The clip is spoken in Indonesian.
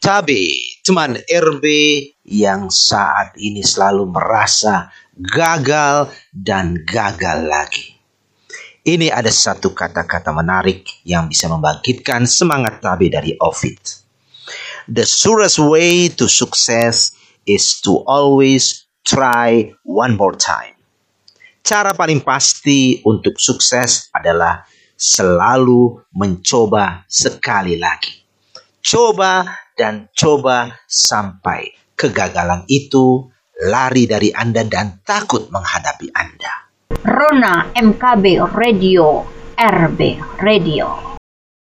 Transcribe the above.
Tabe, teman RB yang saat ini selalu merasa gagal dan gagal lagi. Ini ada satu kata-kata menarik yang bisa membangkitkan semangat Tabe dari Ovid. The surest way to success is to always try one more time. Cara paling pasti untuk sukses adalah selalu mencoba sekali lagi. Coba dan coba sampai kegagalan itu lari dari Anda dan takut menghadapi Anda. Rona MKB Radio, RB Radio.